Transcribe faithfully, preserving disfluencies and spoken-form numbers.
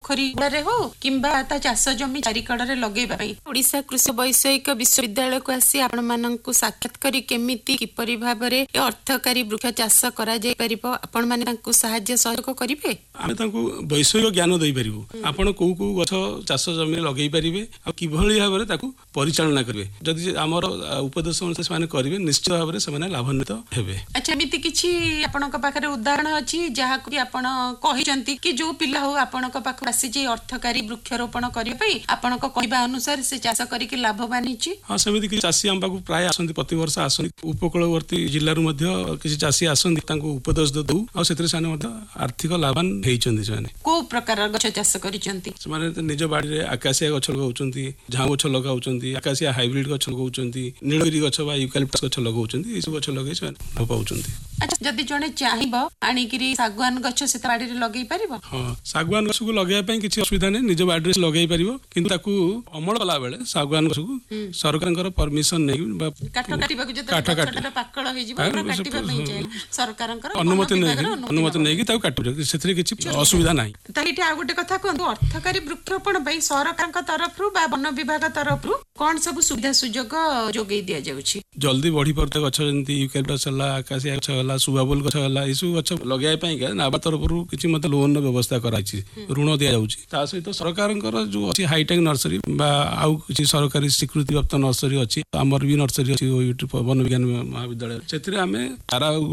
पोखरी रे हो किंबा ता चाष जमी चारिकड़े लगेबा पई ओडिशा कृषि वैषयिक विश्वविद्यालय को आसी आपण माननकु साक्षात करी केमिति किपरि भाबरे अर्थकारी वृक्ष चाष करा जाय परिबो आपण माने तांकु सहाय्य सहयोग करिवे आमे तांकु वैषयिक ज्ञान देई परिबो आपण को को गछ चाष जमी लगेई परिबे आ किभଳି भाबरे ताकु परिचालना करिवे जदि हमर उपदेश अनुसार माने करिवे निश्चित भाबरे से माने लाभान्वित हेबे। अच्छा एमिति किछि आपनक पाखरे उदाहरण अछि जहा कि आपण कहिजंती कि जो पिला हो आपनक पाख आसी जे अर्थकारी वृक्षरोपण करिवे पई आपनक कहबा अनुसार से चाष करी कि लाभवान हिची। हां समिति कि चासी हम पाखु प्राय आसंती प्रति वर्ष आसंती उपकूलवर्ती जिल्ला रु मध्य किछि चासी आसंती तांको उपदेश दउ आ सेतरे साने मध्य आर्थिक लाभान हेइचंदी साने को प्रकार गछ चाष करिचंती माने निज बाड़ी रे आकाशिया गछ लगाउचंती झाऊ गछ लगाउचंती आकाशिया हाइब्रिड गछ लगाउचंती नीलगिरी गछ बा यूकलिप्टस गछ लगाउचंती एसु गछ लगै साने पाउचंती। अच्छा जदि जने चाहिबो आनी किरी सागवान गछ से बाड़ी रे लगै परिबो। हां सागवान गछ को लगाय पई किछि असुविधा नै निज बाड़ी रे लगै परिबो किंतु ताकू अमल कला बेले सागवान गछ को सरकारनकर परमिशन नै बा काठ काटिबा को जते गछटा पाकळ होई जिवो काटिबा पई जाय सरकारनकर अनुमति नै अनुमति नै कि ताकू काटु सेथरे किछि असुविधा नै। ताहिटे आ गुटे कथा कोन अर्थकारी वृक्षरोपण पई सरकारनकर तरफ रु बा वन विभाग तरफ रु कोन सब सुविधा सुजोग जोगै दिया जाउछि जल्दी बढ़ी परते गछ जंती यूकलिप्टस हला आकाशिया गछ हला सुबाबुल गछ हला इसु गछ लगाय पई के नाबा तरफ रु किछि मते लोन व्यवस्था कराइछि ऋण दिया जाउछि ता सहित सरकारनकर जो अछि हाईटेक नर्सरी बा आउ किछि सरकारी स्वीकृति प्राप्त नर्सरी अछि हमर भी नर्सरी अछि वन विज्ञान महाविद्यालय सेथिरे हमें तारा